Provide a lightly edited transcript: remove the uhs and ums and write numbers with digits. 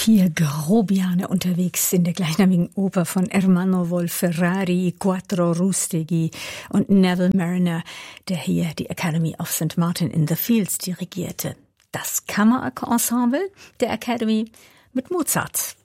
4 Grobiane unterwegs in der gleichnamigen Oper von Ermanno Wolf-Ferrari, Quattro Rustighi und Neville Mariner, der hier die Academy of St. Martin in the Fields dirigierte. Das Kammerensemble der Academy mit Mozart